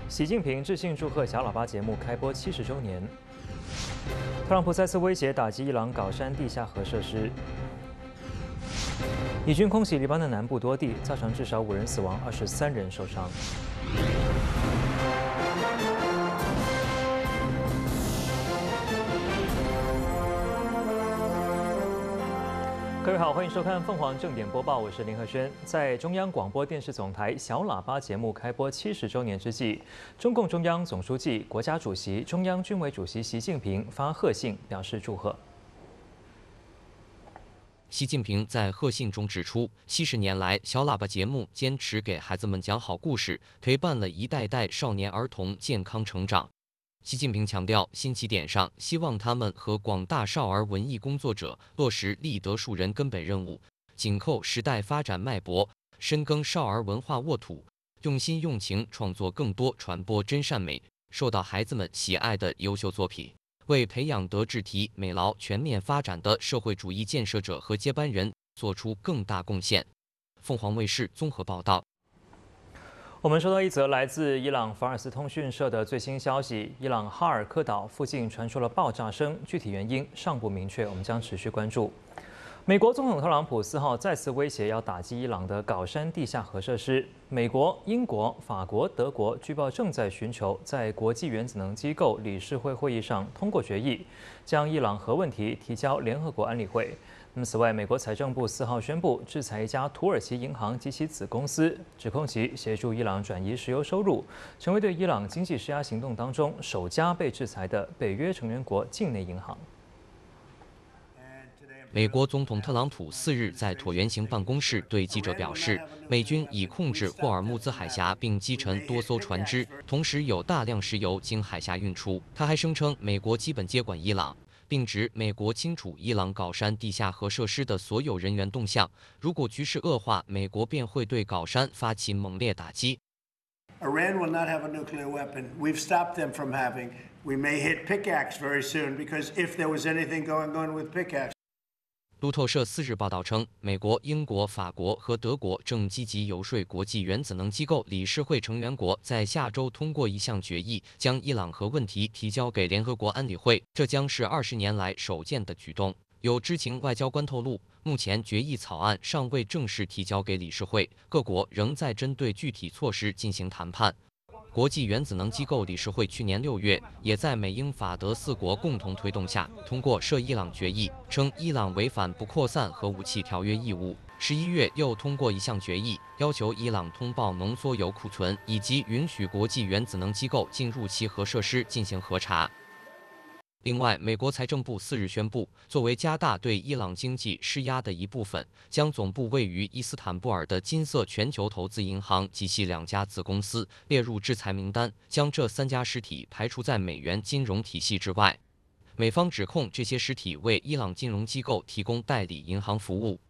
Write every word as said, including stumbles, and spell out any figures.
习近平致信祝贺小喇叭节目开播七十周年。特朗普再次威胁打击伊朗搞山地下核设施。以军空袭黎巴嫩南部多地，造成至少五人死亡，二十三人受伤。各位好，欢迎收看凤凰正点播报，我是林和轩。在中央广播电视总台小喇叭节目开播七十周年之际，中共中央总书记、国家主席、中央军委主席习近平发贺信表示祝贺。 习近平在贺信中指出，七十年来，小喇叭节目坚持给孩子们讲好故事，陪伴了一代代少年儿童健康成长。习近平强调，新起点上，希望他们和广大少儿文艺工作者落实立德树人根本任务，紧扣时代发展脉搏，深耕少儿文化沃土，用心用情创作更多传播真善美、受到孩子们喜爱的优秀作品，为培养德智体美劳全面发展的社会主义建设者和接班人做出更大贡献。凤凰卫视综合报道。 我们收到一则来自伊朗法尔斯通讯社的最新消息：伊朗哈尔科岛附近传出了爆炸声，具体原因尚不明确，我们将持续关注。美国总统特朗普四号再次威胁要打击伊朗的搞山地下核设施。美国、英国、法国、德国据报正在寻求在国际原子能机构理事会会议上通过决议，将伊朗核问题提交联合国安理会。那么，此外，美国财政部四号宣布制裁一家土耳其银行及其子公司，指控其协助伊朗转移石油收入，成为对伊朗经济施压行动当中首家被制裁的北约成员国境内银行。 美国总统特朗普四日在椭圆形办公室对记者表示，美军已控制霍尔木兹海峡并击沉多艘船只，同时有大量石油经海峡运出。他还声称，美国基本接管伊朗，并指美国清楚伊朗搞山地下核设施的所有人员动向，如果局势恶化，美国便会对搞山发起猛烈打击。 Iran will not have a nuclear weapon. We've stopped them from having. We may hit pickaxe very soon because if there was anything going on with pickaxe. 路透社四日报道称，美国、英国、法国和德国正积极游说国际原子能机构理事会成员国在下周通过一项决议，将伊朗核问题提交给联合国安理会。这将是二十年来首见的举动。有知情外交官透露，目前决议草案尚未正式提交给理事会，各国仍在针对具体措施进行谈判。国际原子能机构理事会去年六月也在美英法德四国共同推动下通过涉伊朗决议，称伊朗违反不扩散核武器条约义务。十一月又通过一项决议，要求伊朗通报浓缩铀库存，以及允许国际原子能机构进入其核设施进行核查。另外，美国财政部四日宣布，作为加大对伊朗经济施压的一部分，将总部位于伊斯坦布尔的金色全球投资银行及其两家子公司列入制裁名单，将这三家实体排除在美元金融体系之外。美方指控这些实体为伊朗金融机构提供代理银行服务。